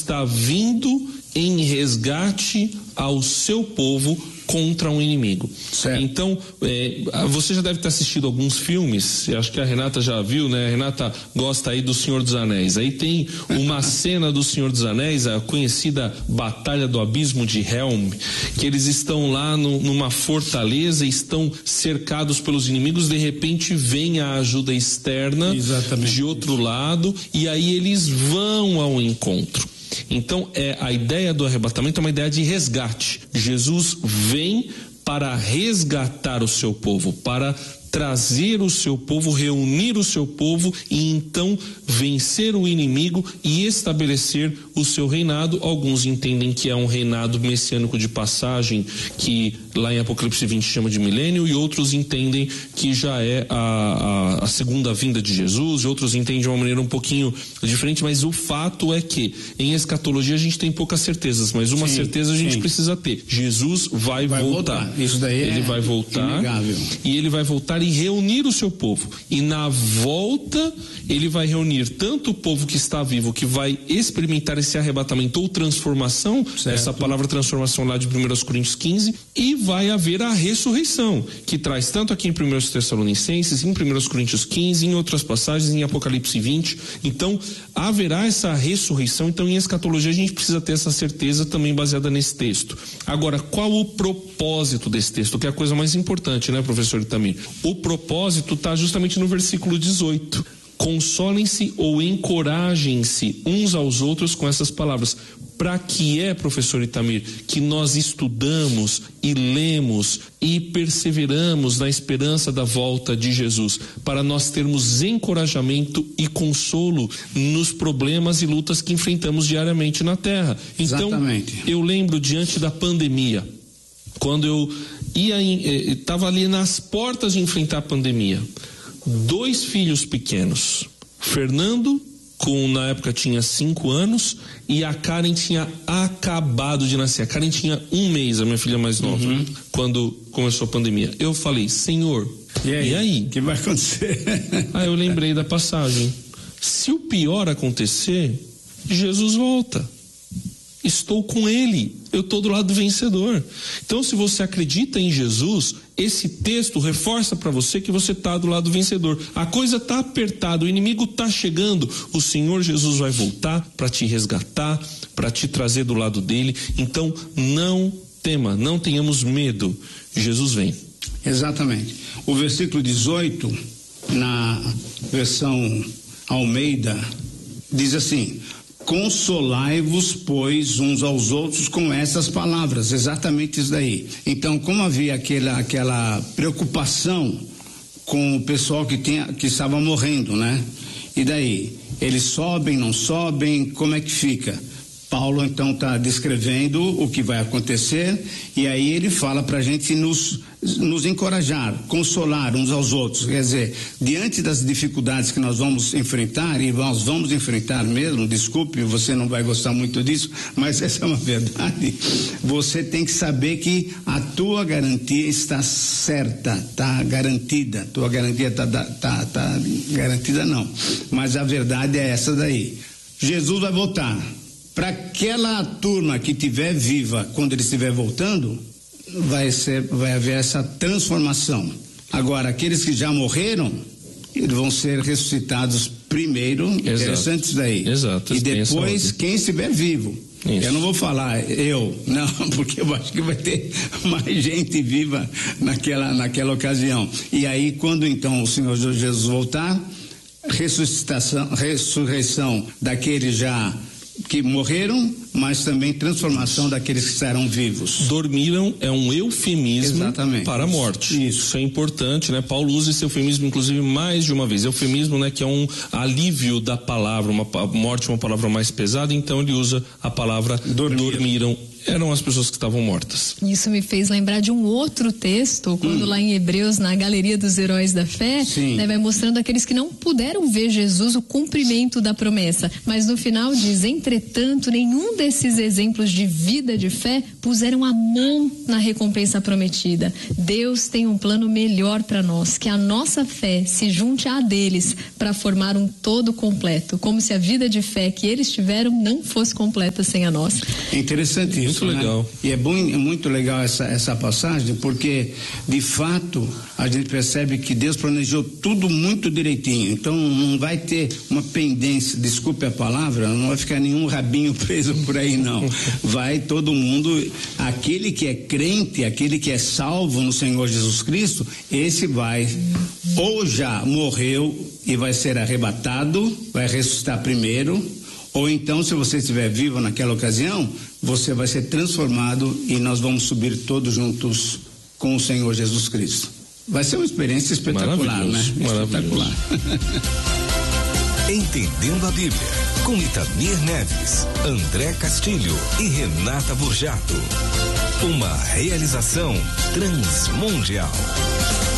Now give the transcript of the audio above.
está vindo em resgate ao seu povo contra um inimigo. Certo. Então, você já deve ter assistido alguns filmes, acho que a Renata já viu, né? A Renata gosta aí do Senhor dos Anéis. Aí tem uma cena do Senhor dos Anéis, a conhecida Batalha do Abismo de Helm, que eles estão lá numa fortaleza, estão cercados pelos inimigos, de repente vem a ajuda externa. Exatamente. De outro lado, e aí eles vão ao encontro. Então, a ideia do arrebatamento é uma ideia de resgate. Jesus vem para resgatar o seu povo, para trazer o seu povo, reunir o seu povo e então vencer o inimigo e estabelecer o seu reinado. Alguns entendem que é um reinado messiânico de passagem, que lá em Apocalipse 20 chama de milênio, e outros entendem que já é a segunda vinda de Jesus, e outros entendem de uma maneira um pouquinho diferente, mas o fato é que em escatologia a gente tem poucas certezas, mas uma certeza a gente precisa ter: Jesus vai voltar. Isso daí ele vai voltar, inegável. E ele vai voltar e reunir o seu povo, e na volta ele vai reunir tanto o povo que está vivo, que vai experimentar esse arrebatamento ou transformação, certo. Essa palavra transformação lá de 1 Coríntios 15, e vai haver a ressurreição, que traz tanto aqui em 1 Tessalonicenses, em 1 Coríntios 15, em outras passagens, em Apocalipse 20. Então haverá essa ressurreição. Então em escatologia a gente precisa ter essa certeza também baseada nesse texto. Agora, qual o propósito desse texto? Que é a coisa mais importante, né, professor Itamir? O propósito está justamente no versículo 18. Consolem-se ou encorajem-se uns aos outros com essas palavras. Para que professor Itamir, que nós estudamos e lemos e perseveramos na esperança da volta de Jesus? Para nós termos encorajamento e consolo nos problemas e lutas que enfrentamos diariamente na terra. Então, exatamente. Eu lembro diante da pandemia, quando eu estava ali nas portas de enfrentar a pandemia, 2 filhos pequenos, Fernando, na época tinha 5 anos, e a Karen tinha acabado de nascer. A Karen tinha 1 mês, a minha filha mais nova, quando começou a pandemia. Eu falei: Senhor, e aí? O que vai acontecer? Aí eu lembrei da passagem: se o pior acontecer, Jesus volta. Estou com ele, eu estou do lado do vencedor. Então, se você acredita em Jesus, esse texto reforça para você que você está do lado do vencedor. A coisa está apertada, o inimigo está chegando, o Senhor Jesus vai voltar para te resgatar, para te trazer do lado dele. Então não tema, não tenhamos medo, Jesus vem. Exatamente. O versículo 18, na versão Almeida, diz assim: consolai-vos, pois, uns aos outros com essas palavras. Exatamente isso daí. Então, como havia aquela preocupação com o pessoal que estava morrendo, né? E daí? Eles sobem, não sobem? Como é que fica? Paulo então está descrevendo o que vai acontecer, e aí ele fala para a gente nos encorajar, consolar uns aos outros. Quer dizer, diante das dificuldades que nós vamos enfrentar, e nós vamos enfrentar mesmo, desculpe, você não vai gostar muito disso, mas essa é uma verdade, você tem que saber que a tua garantia está certa, está garantida. Tua garantia está garantida não, mas a verdade é essa daí. Jesus vai voltar. Para aquela turma que estiver viva quando ele estiver voltando, vai haver essa transformação. Agora, aqueles que já morreram, eles vão ser ressuscitados primeiro. Exato. Interessante isso daí. Exato. E depois quem estiver vivo. Isso. Eu não vou falar não, porque eu acho que vai ter mais gente viva naquela ocasião. E aí, quando então o Senhor Jesus voltar, ressurreição daqueles já que morreram, mas também transformação daqueles que estarão vivos. Dormiram é um eufemismo. Exatamente. Para a morte. Isso é importante, né? Paulo usa esse eufemismo, inclusive, mais de uma vez. Eufemismo, né? Que é um alívio da palavra. Morte é uma palavra mais pesada, então ele usa a palavra dormiram. Eram as pessoas que estavam mortas. Isso me fez lembrar de um outro texto, quando lá em Hebreus, na Galeria dos Heróis da Fé, né, vai mostrando aqueles que não puderam ver Jesus, o cumprimento da promessa. Mas no final diz: entretanto, nenhum desses exemplos de vida de fé puseram a mão na recompensa prometida. Deus tem um plano melhor para nós, que a nossa fé se junte à deles para formar um todo completo, como se a vida de fé que eles tiveram não fosse completa sem a nossa. É interessante isso, muito legal. Né? E é muito legal essa passagem, porque de fato a gente percebe que Deus planejou tudo muito direitinho. Então não vai ter uma pendência, desculpe a palavra, não vai ficar nenhum rabinho preso por aí, não. Vai todo mundo, aquele que é crente, aquele que é salvo no Senhor Jesus Cristo, esse vai, ou já morreu e vai ser arrebatado, vai ressuscitar primeiro, ou então, se você estiver vivo naquela ocasião, você vai ser transformado e nós vamos subir todos juntos com o Senhor Jesus Cristo. Vai ser uma experiência espetacular, né? Espetacular. Entendendo a Bíblia, com Itamir Neves, André Castilho e Renata Burjato. Uma realização Transmundial.